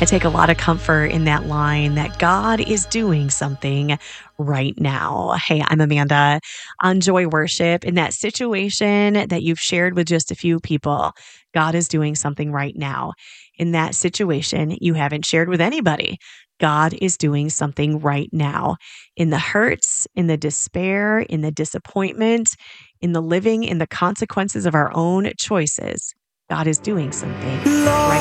I take a lot of comfort in that line that God is doing something right now. Hey, I'm Amanda on Joy Worship. In that situation that you've shared with just a few people, God is doing something right now. In that situation you haven't shared with anybody, God is doing something right now. In the hurts, in the despair, in the disappointment, in the living in the consequences of our own choices, God is doing something right